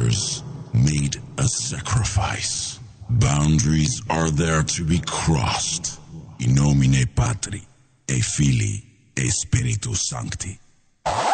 fathers made a sacrifice. Boundaries are there to be crossed. In nomine Patri, et Filii, et Spiritus Sancti.